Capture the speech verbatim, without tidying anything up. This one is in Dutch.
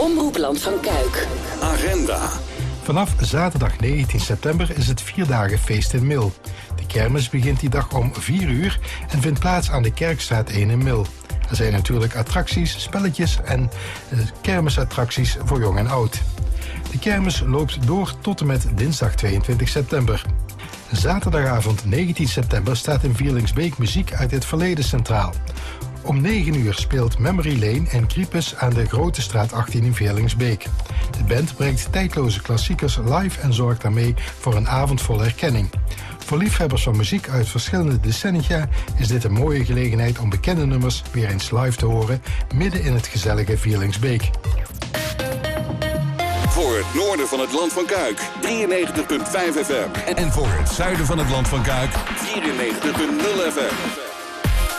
Omroep Land van Kuik. Agenda. Vanaf zaterdag negentien september is het vierdagenfeest in Mil. De kermis begint die dag om vier uur en vindt plaats aan de Kerkstraat één in Mil. Er zijn natuurlijk attracties, spelletjes en uh, kermisattracties voor jong en oud. De kermis loopt door tot en met dinsdag tweeëntwintig september. Zaterdagavond negentien september staat in Vierlingsbeek muziek uit het verleden centraal. Om negen uur speelt Memory Lane en Creepus aan de Grote Straat achttien in Vierlingsbeek. De band brengt tijdloze klassiekers live en zorgt daarmee voor een avond vol herkenning. Voor liefhebbers van muziek uit verschillende decennia is dit een mooie gelegenheid om bekende nummers weer eens live te horen, midden in het gezellige Vierlingsbeek. Voor het noorden van het Land van Kuik, drieënnegentig komma vijf F M. En voor het zuiden van het Land van Kuik, vierennegentig komma nul F M.